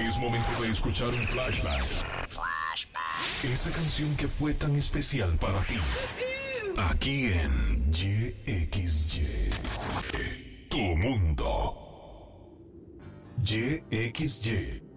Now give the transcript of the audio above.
Es momento de escuchar un flashback. Esa canción que fue tan especial para ti. Aquí en YXY. Tu mundo. YXY